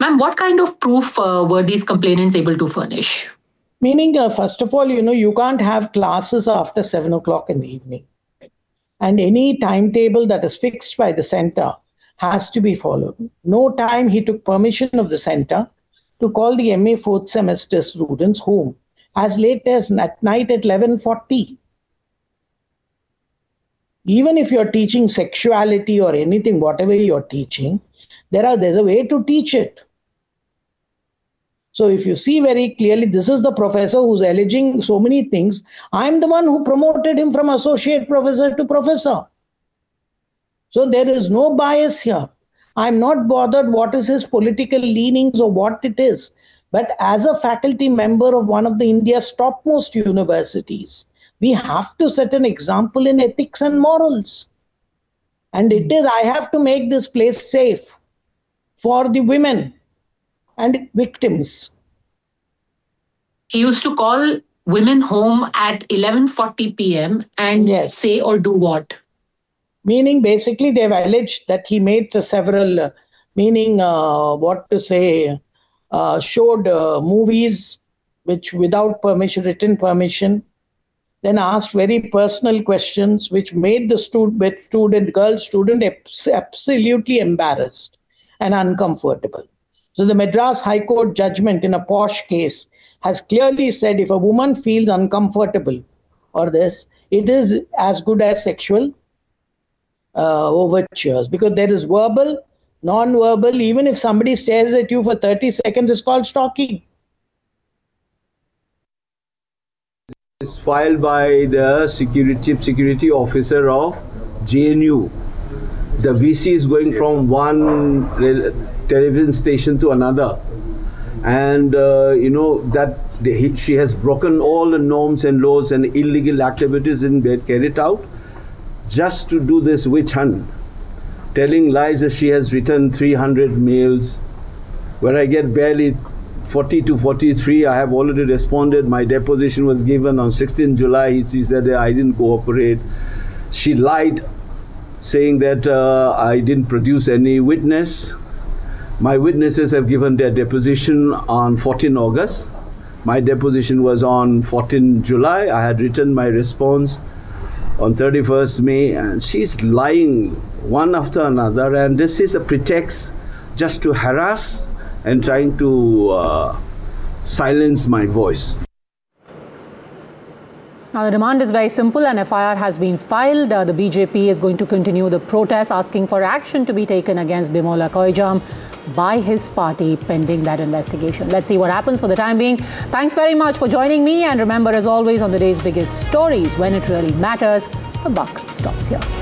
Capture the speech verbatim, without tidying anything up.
Ma'am, what kind of proof uh, were these complainants able to furnish? Meaning, uh, first of all, you know, you can't have classes after seven o'clock in the evening. And any timetable that is fixed by the center has to be followed. No time he took permission of the center to call the M A fourth semester students home as late as at night at eleven forty. Even if you're teaching sexuality or anything, whatever you're teaching, there are there's a way to teach it. So if you see very clearly, this is the professor who's alleging so many things. I'm the one who promoted him from associate professor to professor. So there is no bias here. I'm not bothered what is his political leanings or what it is. But as a faculty member of one of the India's topmost universities, we have to set an example in ethics and morals. And it is, I have to make this place safe for the women and victims. He used to call women home at eleven forty p m and yes. say or do what? Meaning, basically, they've alleged that he made several, uh, meaning, uh, what to say, uh, showed uh, movies which without permission, written permission, then asked very personal questions which made the student, student girl student absolutely embarrassed and uncomfortable. So the Madras High Court judgment in a posh case has clearly said if a woman feels uncomfortable or this, it is as good as sexual uh, overtures, because there is verbal, non-verbal. Even if somebody stares at you for thirty seconds, it's called stalking. It's filed by the security, chief security officer of J N U. The V C is going from one television station to another, and uh, you know that the, she has broken all the norms and laws, and illegal activities in bed carried out just to do this witch hunt, telling lies that she has written three hundred mails, where I get barely forty to forty-three. I have already responded. My deposition was given on sixteenth July. She said I didn't cooperate. She lied, saying that uh, I didn't produce any witness. My witnesses have given their deposition on fourteenth August. My deposition was on fourteenth July. I had written my response on thirty-first May, and she's lying one after another, and this is a pretext just to harass and trying to uh, silence my voice. Now, the demand is very simple. An F I R has been filed. Uh, the B J P is going to continue the protest, asking for action to be taken against Bimola Koijam by his party pending that investigation. Let's see what happens. For the time being, thanks very much for joining me. And remember, as always, on the day's biggest stories, when it really matters, the buck stops here.